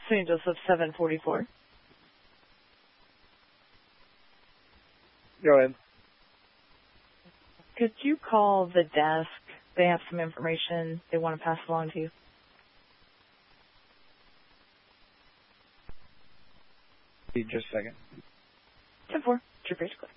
St. Joseph 744. Go ahead. Could you call the desk? They have some information they want to pass along to you. Just a second. 10-4. It's your page click.